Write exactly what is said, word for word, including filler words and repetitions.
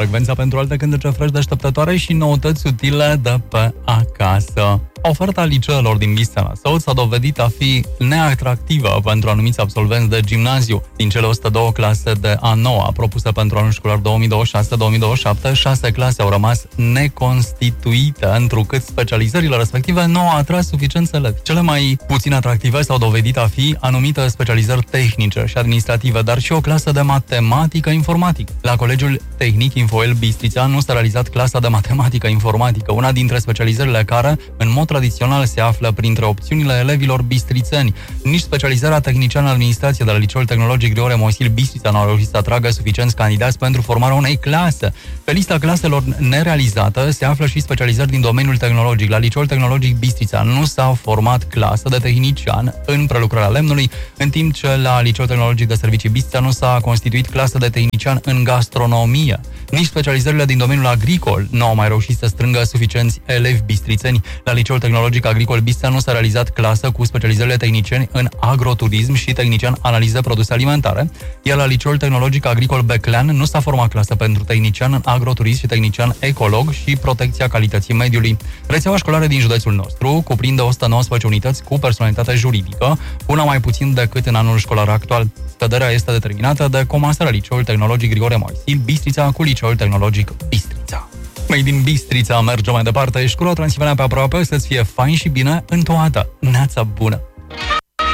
frecvența pentru alte cântece fresh deșteptătoare și noutăți utile de pe acasă. Oferta liceelor din Bistrița Năsăud s-a dovedit a fi neatractivă pentru anumiți absolvenți de gimnaziu. Din cele o sută doi clase de a noua propuse pentru anul școlar două mii douăzeci și șase două mii douăzeci și șapte, șase clase au rămas neconstituite, întrucât specializările respective nu au atras suficienți elevi. Cele mai puțin atractive s-au dovedit a fi anumite specializări tehnice și administrative, dar și o clasă de matematică informatică. La Colegiul Tehnic Infoel Bistrița nu s-a realizat clasa de matematică informatică, una dintre specializările care, în mod tradițional, se află printre opțiunile elevilor bistrițeni. Nici specializarea tehniciană administrație de la Liceul Tehnologic Grigore Moisil Bistrița nu a reușit să atragă suficienți candidați pentru formarea unei clase. Pe lista claselor nerealizate se află și specializări din domeniul tehnologic. La Liceul Tehnologic Bistrița nu s-a format clasă de tehnician în prelucrarea lemnului, în timp ce la Liceul Tehnologic de Servicii Bistrița nu s-a constituit clasă de tehnician în gastronomie. Nici specializările din domeniul agricol nu au mai reușit să strângă suficienți elevi bistrițeni. La Liceul Tehnologic Agricol Bistrița nu s-a realizat clasă cu specializările tehnicieni în agroturism și tehnician analize produse alimentare, iar la Liceul Tehnologic Agricol Beclean nu s-a format clasă pentru tehnician în agroturism și tehnician ecolog și protecția calității mediului. Rețeaua școlară din județul nostru cuprinde o sută nouăsprezece unități cu personalitate juridică, una mai puțin decât în anul școlar actual. Scăderea este determinată de comasarea Liceul Tehnologic Grigore Moisil Bistrița cu Liceul Tehnologic Bistrița. Mai din Bistrița mergem mai departe și cu Transilvania pe aproape, să-ți fie fain și bine în toată. Neața bună!